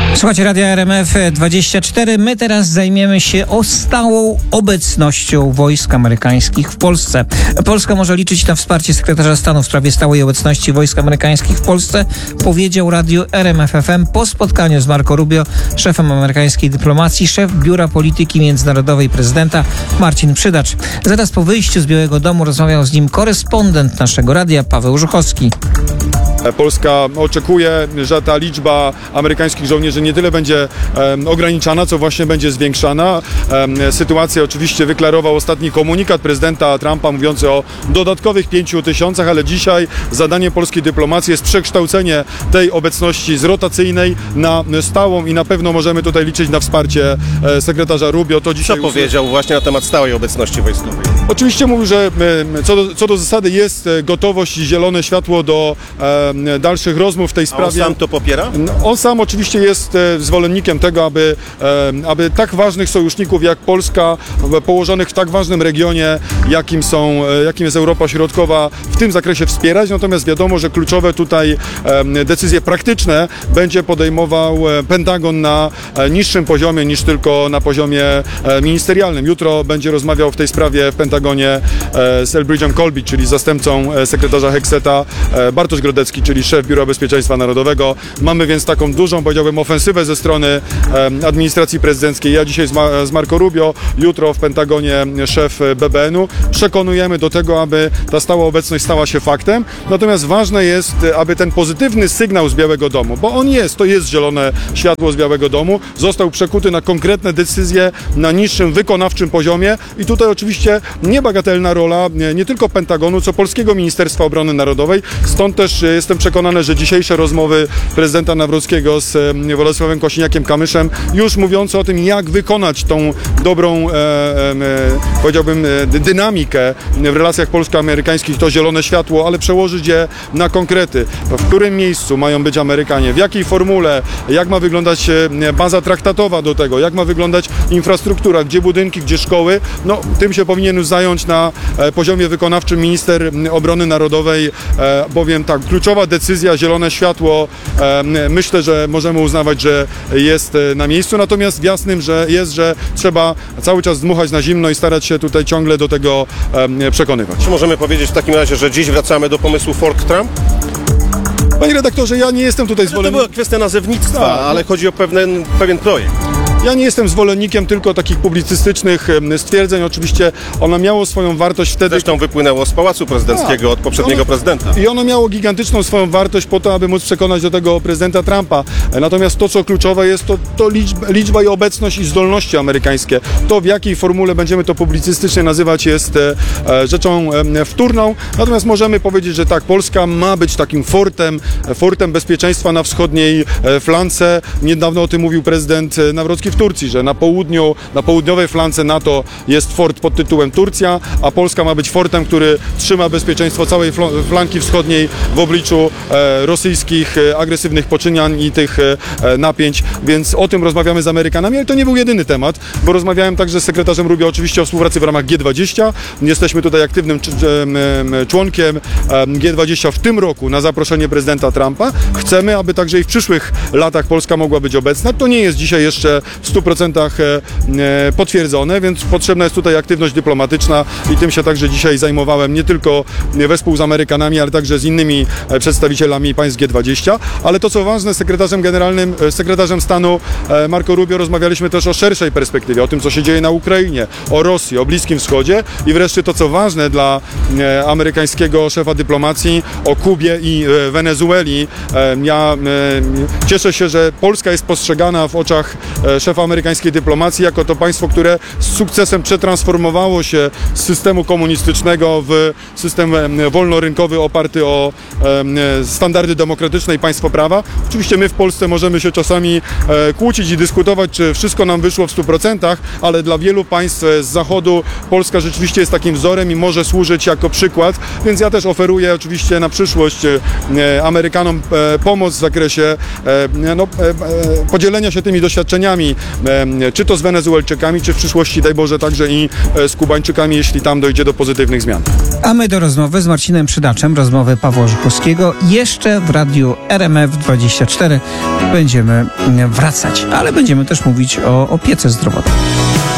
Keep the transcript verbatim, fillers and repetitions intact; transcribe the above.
Słuchajcie Radia R M F dwadzieścia cztery. My teraz zajmiemy się o stałą obecnością wojsk amerykańskich w Polsce. Polska może liczyć na wsparcie sekretarza stanu w sprawie stałej obecności wojsk amerykańskich w Polsce, powiedział radiu R M F F M po spotkaniu z Marco Rubio, szefem amerykańskiej dyplomacji, szef Biura Polityki Międzynarodowej prezydenta Marcin Przydacz. Zaraz po wyjściu z Białego Domu rozmawiał z nim korespondent naszego radia Paweł Żuchowski. Polska oczekuje, że ta liczba amerykańskich żołnierzy nie tyle będzie e, ograniczana, co właśnie będzie zwiększana. E, sytuację oczywiście wyklarował ostatni komunikat prezydenta Trumpa mówiący o dodatkowych pięciu tysiącach, ale dzisiaj zadaniem polskiej dyplomacji jest przekształcenie tej obecności z rotacyjnej na stałą i na pewno możemy tutaj liczyć na wsparcie e, sekretarza Rubio. To dzisiaj Co powiedział właśnie na temat stałej obecności wojskowej? Oczywiście mówił, że e, co do, co do zasady jest gotowość i zielone światło do e, dalszych rozmów w tej sprawie. A on sam to popiera? On sam oczywiście jest zwolennikiem tego, aby, aby tak ważnych sojuszników jak Polska, położonych w tak ważnym regionie, jakim są, jakim jest Europa Środkowa, w tym zakresie wspierać. Natomiast wiadomo, że kluczowe tutaj decyzje praktyczne będzie podejmował Pentagon na niższym poziomie niż tylko na poziomie ministerialnym. Jutro będzie rozmawiał w tej sprawie w Pentagonie z Elbridge'em Colby, czyli zastępcą sekretarza Hegseta, Bartosz Grodecki, czyli szef Biura Bezpieczeństwa Narodowego. Mamy więc taką dużą, powiedziałbym, ofensywę ze strony e, administracji prezydenckiej. Ja dzisiaj z, Ma z Marco Rubio, jutro w Pentagonie szef B B N u. Przekonujemy do tego, aby ta stała obecność stała się faktem. Natomiast ważne jest, aby ten pozytywny sygnał z Białego Domu, bo on jest, to jest zielone światło z Białego Domu, został przekuty na konkretne decyzje na niższym wykonawczym poziomie i tutaj oczywiście niebagatelna rola nie, nie tylko Pentagonu, co Polskiego Ministerstwa Obrony Narodowej. Stąd też jestem przekonany, że dzisiejsze rozmowy prezydenta Nawrockiego z Władysławem Kosiniakiem-Kamyszem już mówiące o tym, jak wykonać tą dobrą, e, e, powiedziałbym, dynamikę w relacjach polsko-amerykańskich, to zielone światło, ale przełożyć je na konkrety. W którym miejscu mają być Amerykanie, w jakiej formule, jak ma wyglądać baza traktatowa do tego, jak ma wyglądać infrastruktura, gdzie budynki, gdzie szkoły. No, tym się powinien już zająć na poziomie wykonawczym minister obrony narodowej, bowiem tak, kluczowa decyzja, zielone światło, myślę, że możemy uznawać, że jest na miejscu, natomiast jasnym, że jest, że trzeba cały czas dmuchać na zimno i starać się tutaj ciągle do tego przekonywać. Czy możemy powiedzieć w takim razie, że dziś wracamy do pomysłu Fort Trump? Panie redaktorze, ja nie jestem tutaj zwolennikiem... To była kwestia nazewnictwa, tak, ale chodzi o pewien, pewien projekt. Ja nie jestem zwolennikiem tylko takich publicystycznych stwierdzeń. Oczywiście ono miało swoją wartość wtedy... Zresztą wypłynęło z Pałacu Prezydenckiego A, od poprzedniego ono, prezydenta. I ono miało gigantyczną swoją wartość po to, aby móc przekonać do tego prezydenta Trumpa. Natomiast to, co kluczowe jest, to, to liczba, liczba i obecność i zdolności amerykańskie. To, w jakiej formule będziemy to publicystycznie nazywać, jest e, rzeczą e, wtórną. Natomiast możemy powiedzieć, że tak, Polska ma być takim fortem, fortem bezpieczeństwa na wschodniej e, flance. Niedawno o tym mówił prezydent Nawrocki w Turcji, że na południu, na południowej flance NATO jest fort pod tytułem Turcja, a Polska ma być fortem, który trzyma bezpieczeństwo całej flanki wschodniej w obliczu e, rosyjskich e, agresywnych poczynań i tych e, napięć, więc o tym rozmawiamy z Amerykanami, ale to nie był jedyny temat, bo rozmawiałem także z sekretarzem Rubio oczywiście o współpracy w ramach G dwadzieścia. Jesteśmy tutaj aktywnym członkiem G dwadzieścia w tym roku na zaproszenie prezydenta Trumpa. Chcemy, aby także i w przyszłych latach Polska mogła być obecna. To nie jest dzisiaj jeszcze w stu procentach potwierdzone, więc potrzebna jest tutaj aktywność dyplomatyczna i tym się także dzisiaj zajmowałem, nie tylko wespół z Amerykanami, ale także z innymi przedstawicielami państw G dwadzieścia. Ale to, co ważne, z sekretarzem generalnym, sekretarzem stanu Marco Rubio rozmawialiśmy też o szerszej perspektywie, o tym, co się dzieje na Ukrainie, o Rosji, o Bliskim Wschodzie i wreszcie to, co ważne dla amerykańskiego szefa dyplomacji, o Kubie i Wenezueli. Ja cieszę się, że Polska jest postrzegana w oczach szefa amerykańskiej dyplomacji jako to państwo, które z sukcesem przetransformowało się z systemu komunistycznego w system wolnorynkowy oparty o standardy demokratyczne i państwo prawa. Oczywiście my w Polsce możemy się czasami kłócić i dyskutować, czy wszystko nam wyszło w stu procentach, ale dla wielu państw z Zachodu Polska rzeczywiście jest takim wzorem i może służyć jako przykład, więc ja też oferuję oczywiście na przyszłość Amerykanom pomoc w zakresie no, podzielenia się tymi doświadczeniami e, czy to z Wenezuelczykami, czy w przyszłości, daj Boże, także i e, z Kubańczykami, jeśli tam dojdzie do pozytywnych zmian. A my do rozmowy z Marcinem Przydaczem, rozmowy Pawła Żuchowskiego, jeszcze w radiu R M F dwadzieścia cztery będziemy wracać, ale będziemy też mówić o opiece zdrowotnej.